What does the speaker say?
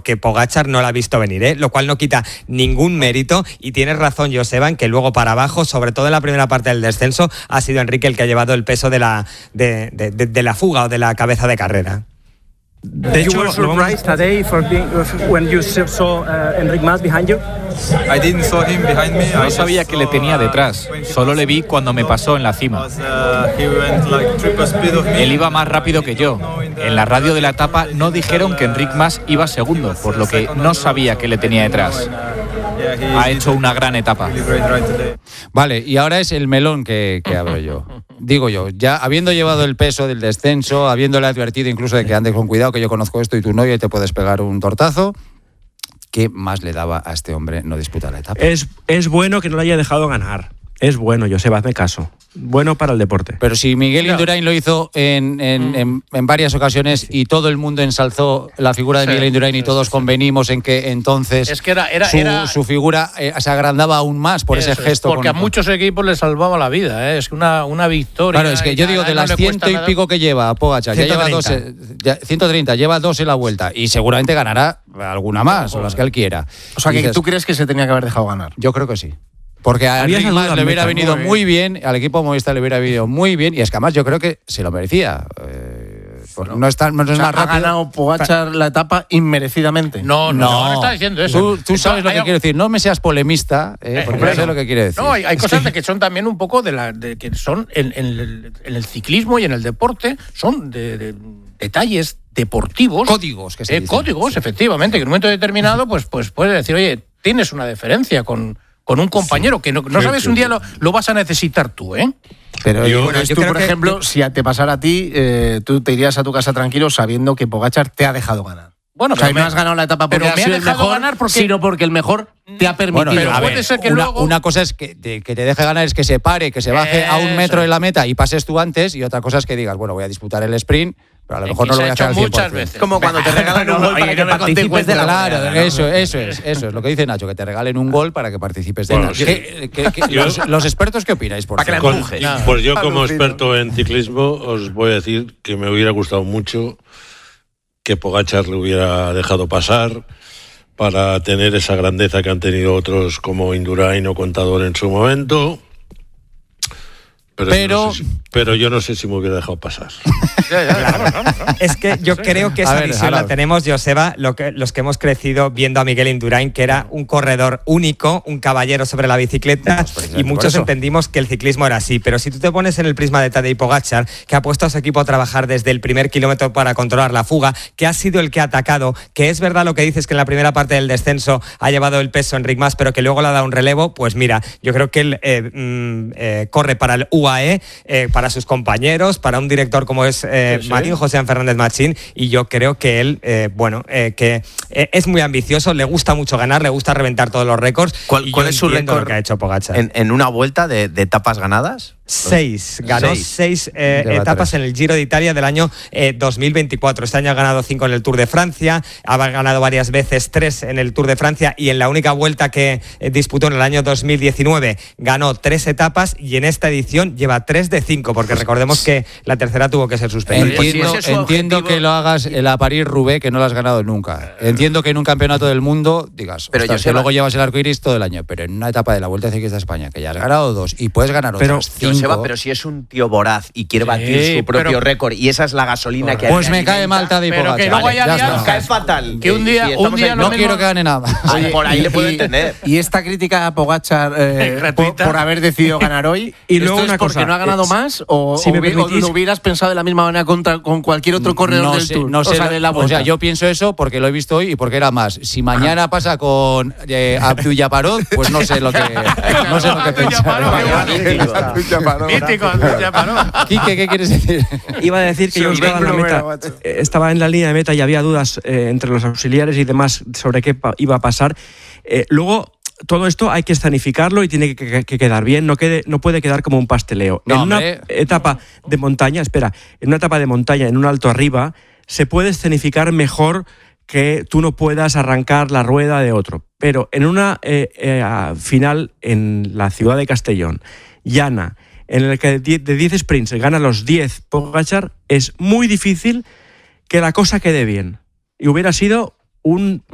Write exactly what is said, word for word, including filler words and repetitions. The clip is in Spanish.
que Pogačar no la ha visto venir, ¿eh? Lo cual no quita ningún mérito, y tienes razón, Joseba, en que luego para abajo, sobre todo en la primera parte del descenso, ha sido Enrique el que ha llevado el peso de la, de, de, de, de la fuga o de la cabeza de carrera. De hecho, you were surprised today for being, when you saw uh, Enric Mas behind you? I didn't saw him behind me. No sabía que le tenía detrás, solo le vi cuando me pasó en la cima. Él iba más rápido que yo. En la radio de la etapa no dijeron que Enric Mas iba segundo, por lo que no sabía que le tenía detrás. Ha hecho una gran etapa. Vale, y ahora es el melón que, que abro yo. Digo yo, ya habiendo llevado el peso del descenso, habiéndole advertido incluso de que andes con cuidado, que yo conozco esto y tú no, y te puedes pegar un tortazo, ¿qué más le daba a este hombre no disputar la etapa? Es, es bueno que no le haya dejado ganar. Es bueno, Joseba, hazme caso. Bueno para el deporte. Pero si Miguel Indurain lo hizo en, en, en, en varias ocasiones y todo el mundo ensalzó la figura de Miguel Indurain y todos convenimos en que entonces es que era, era, su, era, su figura eh, se agrandaba aún más por ese gesto. Porque con, a muchos equipos les salvaba la vida, ¿eh? Es que una, una victoria. Claro, es que yo digo, de las ciento y pico que lleva Pogačar, ya lleva dos, ya, ciento treinta, lleva dos en la vuelta y seguramente ganará alguna más o las que él quiera. O sea, que dices, ¿tú crees que se tenía que haber dejado ganar? Yo creo que sí. Porque a Enric Mas le hubiera venido muy bien, al equipo Movistar le hubiera venido muy bien, y es que además yo creo que se lo merecía. Eh, pues no es, tan, no es o sea, más rápido. ¿Ha ganado Pogačar la etapa inmerecidamente? No, no, no, no está diciendo eso. Tú, tú sabes lo que hay, quiero decir, no me seas polemista, eh, porque no sé lo que quiere decir. No, hay, hay cosas de que son también un poco de la de que son en, en, el, en el ciclismo y en el deporte, son de, de detalles deportivos. Códigos, que se eh, dicen. Códigos, sí. Efectivamente, que en un momento determinado pues, pues puedes decir, oye, tienes una deferencia con... con un compañero sí, que no, no sabes sí, un día lo, lo vas a necesitar tú, ¿eh? Pero yo, bueno, yo tú, por que, ejemplo, que... si te pasara a ti, eh, tú te irías a tu casa tranquilo sabiendo que Pogačar te ha dejado ganar. Bueno, o sea, pero no me, has ganado la etapa porque pero has me sido ha el dejado mejor, ganar porque... sino porque el mejor te ha permitido. Bueno, pero a puede ver, ser que una, luego... una cosa es que te, que te deje ganar, es que se pare, que se baje Eso. a un metro de la meta y pases tú antes, y otra cosa es que digas, bueno, voy a disputar el sprint, pero a lo mejor no lo voy a hacer al cien por ciento. muchas veces. Como cuando te regalan un gol para que participes de la Claro, eso, eso es, eso es lo que dice Nacho, que te regalen un gol para que participes de bueno, la. sí. ¿Qué, qué, qué, los, los expertos qué opináis, por para favor? que la empuje. Pues yo como experto en ciclismo os voy a decir que me hubiera gustado mucho que Pogačar le hubiera dejado pasar para tener esa grandeza que han tenido otros como Indurain o Contador en su momento. Pero, pero, yo no sé si, pero yo no sé si me hubiera dejado pasar. Ya, ya, claro, claro, claro. Es que yo creo que esa ver, visión la tenemos, Joseba, lo que, los que hemos crecido viendo a Miguel Indurain, que era un corredor único, un caballero sobre la bicicleta, pues y muchos entendimos que el ciclismo era así. Pero si tú te pones en el prisma de Tadej Pogačar, que ha puesto a su equipo a trabajar desde el primer kilómetro para controlar la fuga, que ha sido el que ha atacado, que es verdad lo que dices, que en la primera parte del descenso ha llevado el peso Enric Mas, pero que luego le ha dado un relevo, pues mira, yo creo que él eh, mm, eh, corre para el U A E, eh, para sus compañeros, para un director como es eh, sí, sí. Marín José Fernández Machín, y yo creo que él, eh, bueno, eh, que eh, es muy ambicioso, le gusta mucho ganar, le gusta reventar todos los récords. ¿Cuál, cuál es su récord que ha hecho Pogačar? En, en una vuelta de, de etapas ganadas? Seis, ganó seis, seis eh, etapas tres. en el Giro de Italia del año eh, dos mil veinticuatro. Este año ha ganado cinco en el Tour de Francia, ha ganado varias veces tres en el Tour de Francia, y en la única vuelta que eh, disputó en el año dos mil diecinueve ganó tres etapas, y en esta edición lleva tres de cinco, porque recordemos que la tercera tuvo que ser suspendida. Entiendo, pues si entiendo objetivo... que lo hagas en la París-Roubaix, que no lo has ganado nunca. Entiendo que en un campeonato del mundo digas, pero yo sé, luego llevas el arco iris todo el año, pero en una etapa de la Vuelta Ciclista de España, que ya has ganado dos y puedes ganar pero, otras cinco. Joseba, pero si es un tío voraz y quiere batir sí, su propio pero, récord, y esa es la gasolina pues que pues me cae mal Tadej Pogačar. Que vale, ya ya cae fatal. Que un día, si un día en, no, no quiero que gane nada. Oye, por ahí y, le puedo entender. Y esta crítica a Pogačar eh, por, por haber decidido ganar hoy, y luego ¿esto una es porque cosa, no ha ganado es, más o, si o, me permitís, o lo hubieras pensado de la misma manera contra, con cualquier otro corredor no del sé, Tour? No sé, o sea, de la o sea, yo pienso eso porque lo he visto hoy y porque era más. Si mañana pasa con eh, Abdul-Jabbarov, pues no sé lo que no sé lo que pensar. Mítico, Abdul-Jabbarov. Quique, ¿qué quieres decir? Iba a decir que yo estaba en la meta, eh, estaba en la línea de meta y había dudas eh, entre los auxiliares y demás sobre qué pa- iba a pasar. Eh, luego, todo esto hay que escenificarlo y tiene que, que, que quedar bien, no, quede, no puede quedar como un pasteleo. No, en una hombre. etapa de montaña, espera, en una etapa de montaña, en un alto arriba, se puede escenificar mejor que tú no puedas arrancar la rueda de otro. Pero en una eh, eh, final en la ciudad de Castellón, llana, en el que de diez sprints gana los diez Pogačar, es muy difícil que la cosa quede bien. Y hubiera sido un